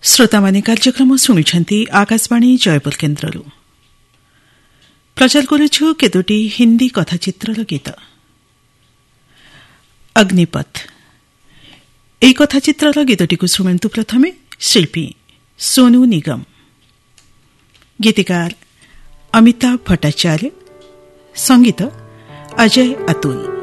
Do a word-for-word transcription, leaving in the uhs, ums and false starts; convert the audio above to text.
श्रोतामाने कार्यक्रम शुणुछन्ति आकाशवाणी जयपुर केन्द्रରୁ प्रचार करुछु केतोटी हिन्दी कथाचित्रर गीत। अग्निपथ ଏହି କଥାଚିତ୍ରର ଗୀତଟିକୁ ଶୁଣନ୍ତୁ। ପ୍ରଥମେ ଶିଳ୍ପୀ ସୋନୁ ନିଗମ, ଗୀତିକାର ଅମିତାଭ ଭଟ୍ଟାଚାର୍ଯ୍ୟ, ସଙ୍ଗୀତ ଅଜୟ ଅତୁଲ।